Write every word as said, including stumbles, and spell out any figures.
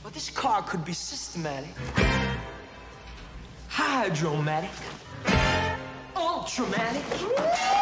Well, this car could be systematic, hydromatic, ultramatic.